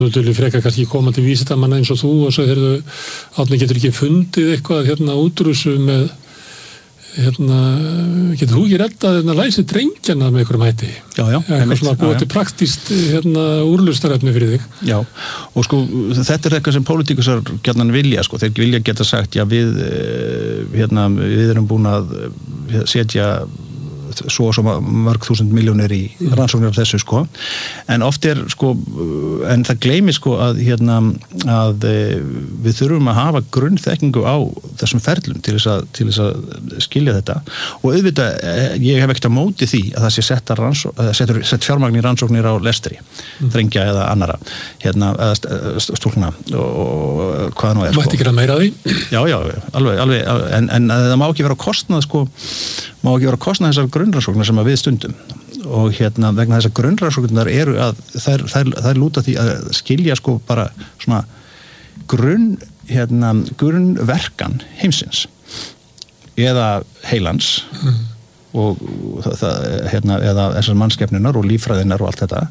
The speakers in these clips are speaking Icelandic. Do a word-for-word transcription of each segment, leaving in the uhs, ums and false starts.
Þú vilja frekar kannski koma til vísindamanna eins og þú og svo heyrðu, Árni getur ekki fundið eitthvað hérna útrúsu með hérna, getur þú ekki reddað hérna læsi drengjana með einhverjum hætti? Já, já. Eitthvað svona búið til praktískt hérna úrlausnarefni fyrir þig. Já, og sko þetta er eitthvað sem pólitíkusar gjarnan vilja, sko, þeir vilja geta sagt, já við hérna, við erum búin að setja svo og svo mörg þúsund miljónir í rannsóknir af þessu, sko, en oft er, sko, en það gleymi, sko, að hérna, að við þurfum að hafa grunnþekkingu á þessum ferlum til þess að, til þess að skilja þetta og auðvitað, ég hef ekkert á móti því að það sé setta rannsóknir, sett, sett fjármagn í rannsóknir á lestri, mm. drengja eða annara, hérna, stúlkna og hvað nú er, sko. Mætti ekki að meira því? Já, já, alveg, alveg, en, en það má ekki vera á kostnað, sko, má ekki vera á kostnað þessar grunnrannsóknar sem að við stundum og hérna vegna þessar grunnrannsóknar eru að þær, þær, þær lúta því að skilja sko bara svona grunn hérna grunnverkan heimsins eða heilans mm. og það, hérna, eða þessar mannskepnunar og líffræðinar og allt þetta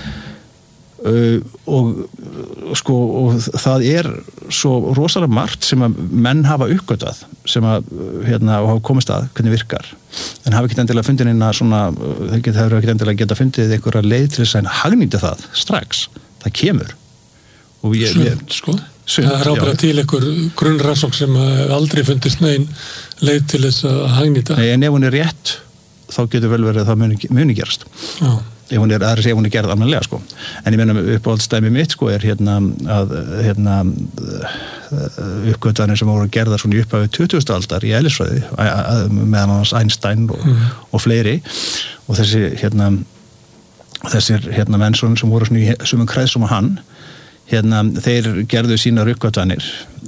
uh, og sko og það er svo rosalega margt sem að menn hafa uppgötvað sem að hérna og hafa komist að hvernig virkar en hafa ekkert endilega fundið inn að svona þeir geta, hefur ekkert endilega geta fundið einhverja leið til þess að hagnýta það strax það kemur og ég, Sund, ég, sko Sund, það er ábæra til einhver grunnrannsókn sem aldrei fundist negin leið til þess að hagnýta Nei, en ef hún er rétt þá getur vel verið að það muni, muni gerast Já ef hún er, ef hún er gerð almennilega, sko. En ég meina uppáhaldsdæmi mitt, sko, er hérna að, hérna uppgötvanir sem voru gerðar svona í upphafi tuttugustu aldar í eðlisfræði, meðan annars Einstein og, mm. og fleiri, og þessi, hérna, þessir, hérna, menn sem voru svona í sumum kreðsum á hann, hérna, þeir gerðu sínar uppgötvanir.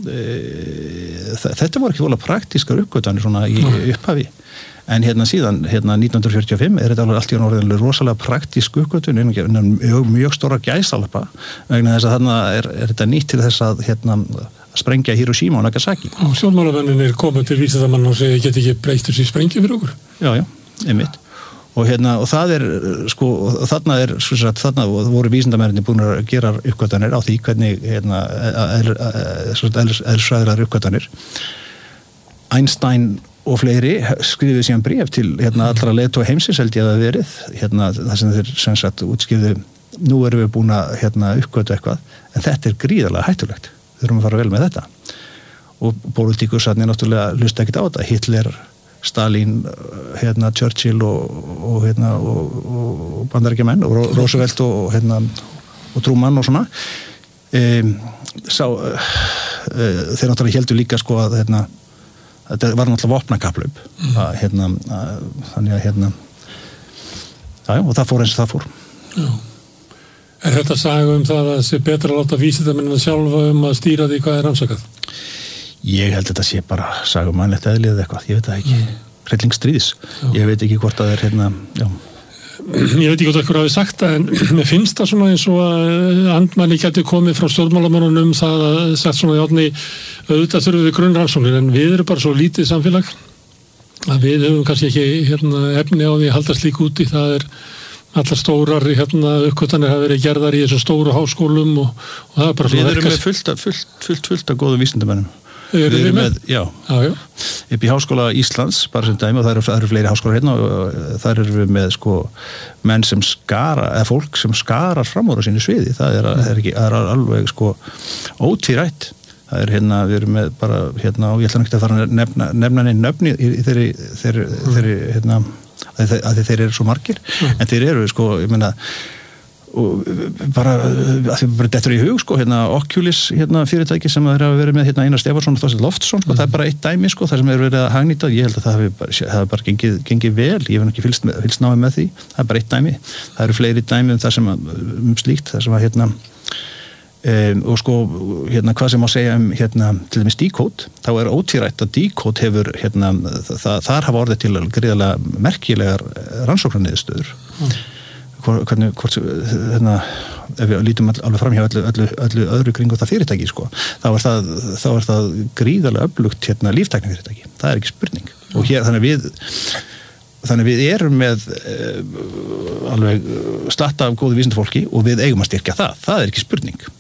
Þetta voru ekki vola praktískar uppgötvanir svona í mm. upphafi. En hérna síðan, hérna nítján hundruð fjörutíu og fimm er þetta allt í orðinlega rosalega praktísk uppgötvun innan mjög, mjög stóra gæsalappa vegna þess að þarna er, er þetta nýtt til þess að hérna að sprengja Hiroshima og Nagasaki. Og stjórnmálamenninir komu til vísindamanna og segja, get ekki breytt þessi sprengju fyrir okkur? Já, já, einmitt. Og hérna, og það er, sko, og þarna er, svo sagt, þarna voru vísindamennirnir búin að gera uppgötvanir á því hvernig, hérna, eðlisfræðilegar uppgötvanir. Einstein og fleiri skrifuðu síðan bréf til hérna allra leiðtoga heimsins held ég að það verið hérna það sem þeir sem sagt útskrifuðu nú erum við búin að hérna uppgötva eitthvað en þetta er gríðarlega hættulegt við þurfum að fara vel með þetta og pólitíkusarnir náttúrulega hlusta ekkert á þetta Hitler, Stalin hérna Churchill og, og hérna og, og bandaríkjamenn og Roosevelt og hérna og Truman og svona um, sá uh, þeir náttúrulega heldur líka sko að hérna þetta var náttúrulega vopnakaplaup mm. að, hérna, að, þannig að hérna já, og það fór eins og það fór já. Er þetta að saga um það að það sé betra að láta vísindamennina sjálfa um að stýra því hvað er rannsakað? Ég held að þetta sé bara saga um mannlegt eðlið eða eitthvað, ég veit það ekki mm. hryllingsstríðis, ég veit ekki hvort það er hérna, já Ég veit ekki hvort eitthvað hafi sagt það en mér finnst það svona eins og að andmæli gæti komið frá stjórnmálamönnunum um það að sagt svona í Árni auðvitað þurfum við grunnrannsóknir en við erum bara svo lítið samfélag að við höfum kannski ekki hérna, efni á því að halda slík úti það er allar stórar hérna, uppgötvanir hafa verið gerðar í þessum stóru háskólum og, og það er bara svona Við erum með fullt, fullt, fullt, fullt að góðu vísindamennum Við erum, við erum með, já, já, já. upp í Háskóla Íslands bara sem dæmi og það eru, það eru fleiri háskólar hérna og þar eru við með sko menn sem skara, eða fólk sem skarar fram úr á sínu sviði, það er, mm. er, ekki, er alveg sko ótvírætt það er hérna, við erum með bara hérna og ég ætla ekki að fara að nefna, nefna neinn nöfni í þeirri, þeirri, þeirri hérna, að, að þeir eru svo margir mm. en þeir eru sko, ég meina og bara, að því bara dettur í hug sko, hérna Oculus hérna fyrirtæki sem þeir hafa verið með hérna Einar Stefánsson og Þorsteinn Loftsson, sko, mm. það er bara eitt dæmi sko, það sem er verið að hagnýta, ég held að það hafi bara, það hafi bara gengið, gengið vel, ég hef ekki fylgst, með, fylgst náið með því, það er bara eitt dæmi það eru fleiri dæmi um það sem að, um slíkt það sem að hérna um, og sko, hérna hvað sem má segja um hérna, til dæmis Decode, þá er ótvírætt að Decode hefur hérna, það, þar hafa orðið til gríðarlega merkilegar rannsóknarniðurstöður mm. hvernig, hvort, hérna, ef við lítum alveg fram hjá öllu, öllu, öllu öðru kringu það fyrirtæki, sko, þá er það, þá er það gríðarlega öflugt, hérna, líftæknifyrirtæki. Það er ekki spurning. Og hér, þannig við, þannig við erum með uh, alveg slatta af góðu vísindafólki og við eigum að styrkja það, það er ekki spurning